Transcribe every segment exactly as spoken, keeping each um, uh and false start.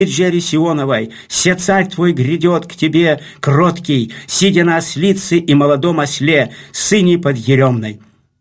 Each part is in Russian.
Джери Сионовой, се царь твой грядет к тебе, кроткий, сидя на ослице и молодом осле, сыне подъеремной».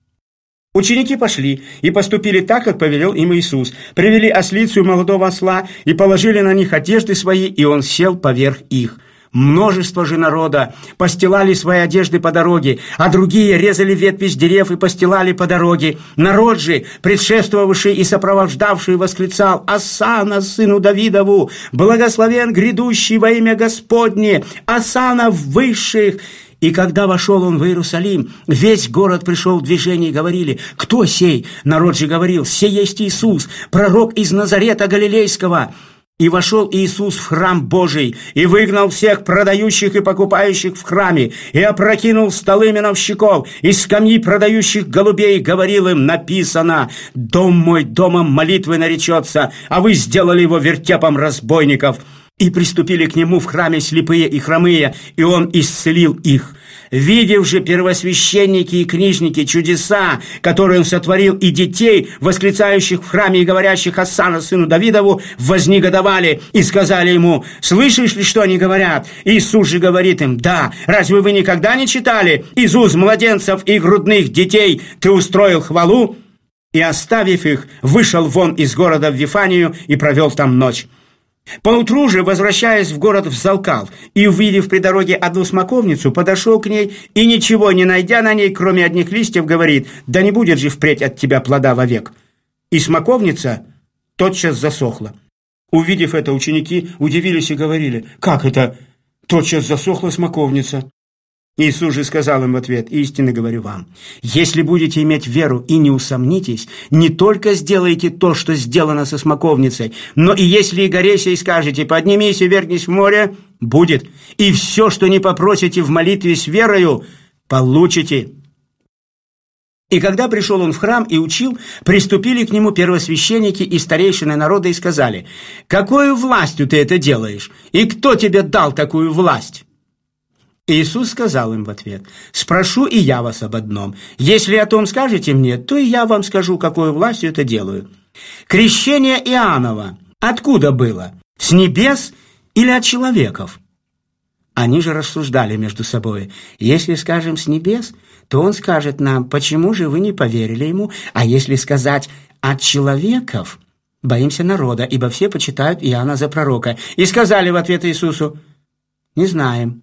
Ученики пошли и поступили так, как повелел им Иисус. Привели ослицу и молодого осла и положили на них одежды свои, и он сел поверх их. Множество же народа постилали свои одежды по дороге, а другие резали ветви с дерев и постилали по дороге. Народ же, предшествовавший и сопровождавший, восклицал: «Осанна сыну Давидову! Благословен грядущий во имя Господне! Осанна в высших!» И когда вошел он в Иерусалим, весь город пришел в движение и говорили: «Кто сей?» Народ же говорил: «Сей есть Иисус, пророк из Назарета Галилейского». И вошел Иисус в храм Божий, и выгнал всех продающих и покупающих в храме, и опрокинул столы миновщиков, и скамьи продающих голубей, и говорил им: написано: «Дом мой домом молитвы наречется, а вы сделали его вертепом разбойников». И приступили к нему в храме слепые и хромые, и он исцелил их. Видев же первосвященники и книжники чудеса, которые он сотворил, и детей, восклицающих в храме и говорящих: «Осанна сыну Давидову», вознегодовали и сказали ему: «Слышишь ли, что они говорят?» Иисус же говорит им: «Да, разве вы никогда не читали: из уст младенцев и грудных детей ты устроил хвалу?» И, оставив их, вышел вон из города в Вифанию и провел там ночь. Поутру же, возвращаясь в город, взалкал, и, увидев при дороге одну смоковницу, подошел к ней, и, ничего не найдя на ней, кроме одних листьев, говорит: «Да не будет же впредь от тебя плода вовек». И смоковница тотчас засохла. Увидев это, ученики удивились и говорили: «Как это тотчас засохла смоковница?» Иисус же сказал им в ответ: «Истинно говорю вам, если будете иметь веру и не усомнитесь, не только сделаете то, что сделано со смоковницей, но и если и горе сей скажете: поднимись и вергнись в море, будет, и все, что не попросите в молитве с верою, получите». И когда пришел он в храм и учил, приступили к нему первосвященники и старейшины народа и сказали: «Какою властью ты это делаешь? И кто тебе дал такую власть?» Иисус сказал им в ответ: «Спрошу и я вас об одном. Если о том скажете мне, то и я вам скажу, какой властью это делаю. Крещение Иоаннова откуда было? С небес или от человеков?» Они же рассуждали между собой: «Если скажем с небес, то он скажет нам: почему же вы не поверили ему? А если сказать от человеков, боимся народа, ибо все почитают Иоанна за пророка». И сказали в ответ Иисусу: «Не знаем».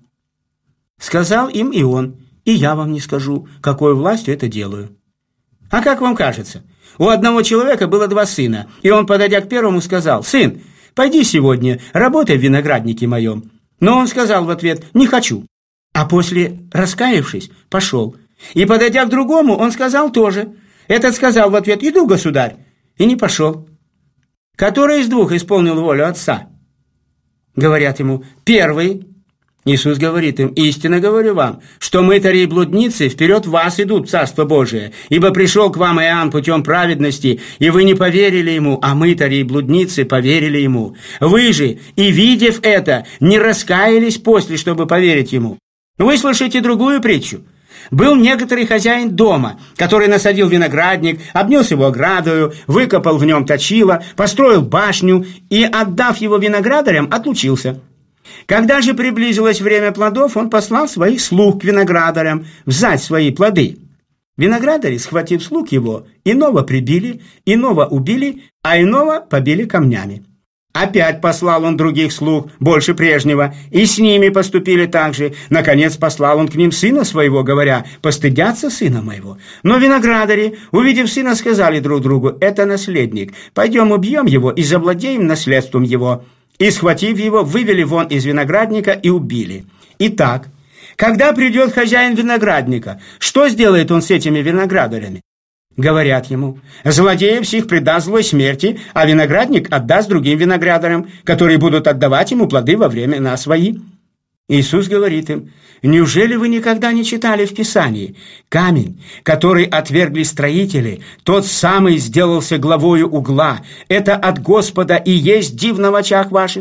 Сказал им и он: «И я вам не скажу, какой властью это делаю». А как вам кажется? У одного человека было два сына, и он, подойдя к первому, сказал: «Сын, пойди сегодня, работай в винограднике моем». Но он сказал в ответ: «Не хочу». А после, раскаявшись, пошел. И, подойдя к другому, он сказал тоже. Этот сказал в ответ: «Иду, государь», и не пошел. Который из двух исполнил волю отца? Говорят ему: «Первый». Иисус говорит им: «Истинно говорю вам, что мытари и блудницы вперед вас идут в Царство Божие, ибо пришел к вам Иоанн путем праведности, и вы не поверили ему, а мытари и блудницы поверили ему. Вы же, и видев это, не раскаялись после, чтобы поверить ему». Выслушайте другую притчу. Был некоторый хозяин дома, который насадил виноградник, обнес его оградою, выкопал в нем точило, построил башню и, отдав его виноградарям, отлучился. Когда же приблизилось время плодов, он послал своих слуг к виноградарям взять свои плоды. Виноградари, схватив слуг его, иного прибили, иного убили, а иного побили камнями. Опять послал он других слуг, больше прежнего, и с ними поступили так же. Наконец послал он к ним сына своего, говоря: «Постыдятся сына моего». Но виноградари, увидев сына, сказали друг другу: «Это наследник, пойдем убьем его и завладеем наследством его». И, схватив его, вывели вон из виноградника и убили. Итак, когда придет хозяин виноградника, что сделает он с этими виноградарями? Говорят ему: «Злодеев сих предаст злой смерти, а виноградник отдаст другим виноградарям, которые будут отдавать ему плоды во времена свои». Иисус говорит им: «Неужели вы никогда не читали в Писании: камень, который отвергли строители, тот самый сделался главою угла. Это от Господа и есть дивно в очах ваших?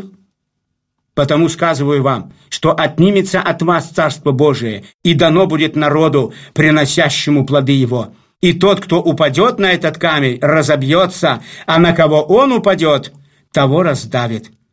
Потому сказываю вам, что отнимется от вас Царство Божие, и дано будет народу, приносящему плоды его. И тот, кто упадет на этот камень, разобьется, а на кого он упадет, того раздавит».